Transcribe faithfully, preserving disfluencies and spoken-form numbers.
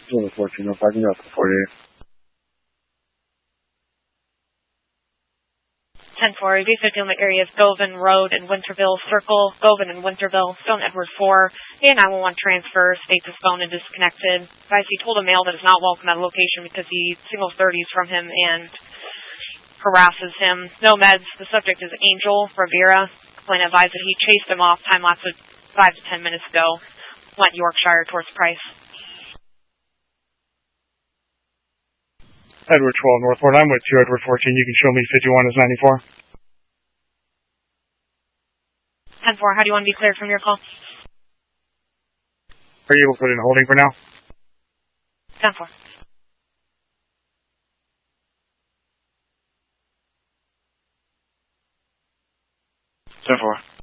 Zulu fourteen, no parking up for forty-eight. ten four, B fifty on the area of Govan Road and Winterville Circle, Govan and Winterville, Stone Edward four, A nine one one transfer, states his phone is disconnected. Advise he told a male that is not welcome at a location because he signals thirties from him and harasses him. No meds, the subject is Angel Rivera. Complainant advised that he chased him off time lapse of five to ten minutes ago, went Yorkshire towards Price. Edward twelve, Northport. I'm with you, Edward fourteen. You can show me fifty-one is ninety-four. ten four, how do you want to be cleared from your call? Are you able to put in holding for now? ten four. ten four.